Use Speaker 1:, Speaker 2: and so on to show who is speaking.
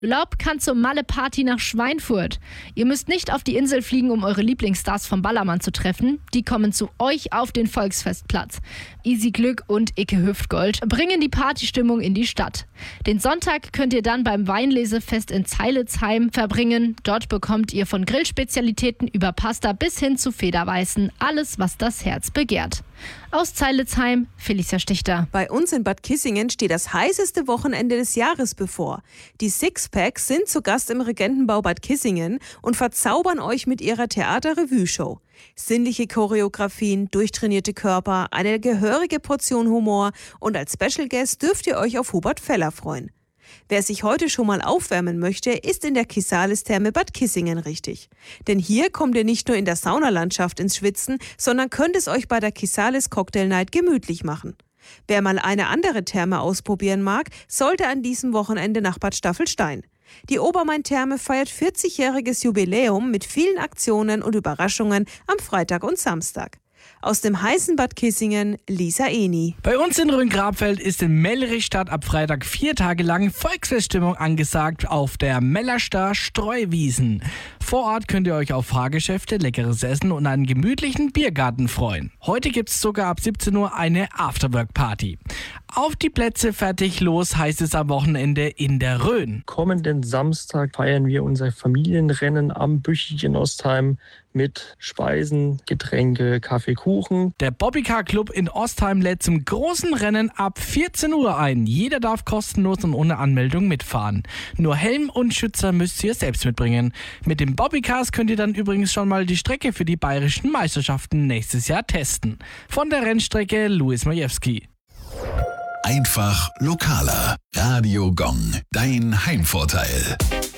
Speaker 1: Urlaub kann zur Malle-Party nach Schweinfurt. Ihr müsst nicht auf die Insel fliegen, um eure Lieblingsstars vom Ballermann zu treffen. Die kommen zu euch auf den Volksfestplatz. Easy Glück und Icke Hüftgold bringen die Partystimmung in die Stadt. Den Sonntag könnt ihr dann beim Weinlesefest in Zeilitzheim verbringen. Dort bekommt ihr von Grillspezialitäten über Pasta bis hin zu Federweißen alles, was das Herz begehrt. Aus Zeilitzheim, Felicia Stichter.
Speaker 2: Bei uns in Bad Kissingen steht das heißeste Wochenende des Jahres bevor. Die Sixpacks sind zu Gast im Regentenbau Bad Kissingen und verzaubern euch mit ihrer Theater-Revue-Show. Sinnliche Choreografien, durchtrainierte Körper, eine gehörige Portion Humor und als Special Guest dürft ihr euch auf Hubert Feller freuen. Wer sich heute schon mal aufwärmen möchte, ist in der Kisalis-Therme Bad Kissingen richtig. Denn hier kommt ihr nicht nur in der Saunalandschaft ins Schwitzen, sondern könnt es euch bei der Kisalis Cocktail Night gemütlich machen. Wer mal eine andere Therme ausprobieren mag, sollte an diesem Wochenende nach Bad Staffelstein. Die Obermain-Therme feiert 40-jähriges Jubiläum mit vielen Aktionen und Überraschungen am Freitag und Samstag. Aus dem heißen Bad Kissingen, Lisa Eni.
Speaker 3: Bei uns in Rhön-Grabfeld ist in Mellrichstadt ab Freitag 4 Tage lang Volksfeststimmung angesagt auf der Mellerstar Streuwiesen. Vor Ort könnt ihr euch auf Fahrgeschäfte, leckeres Essen und einen gemütlichen Biergarten freuen. Heute gibt es sogar ab 17 Uhr eine Afterwork-Party. Auf die Plätze, fertig, los heißt es am Wochenende in der Rhön.
Speaker 4: Kommenden Samstag feiern wir unser Familienrennen am Büchig in Ostheim mit Speisen, Getränke, Kaffee, Kuchen.
Speaker 3: Der Bobbycar Club in Ostheim lädt zum großen Rennen ab 14 Uhr ein. Jeder darf kostenlos und ohne Anmeldung mitfahren. Nur Helm und Schützer müsst ihr selbst mitbringen. Mit dem Bobbycars könnt ihr dann übrigens schon mal die Strecke für die bayerischen Meisterschaften nächstes Jahr testen. Von der Rennstrecke Luis Majewski.
Speaker 5: Einfach lokaler. Radio Gong, dein Heimvorteil.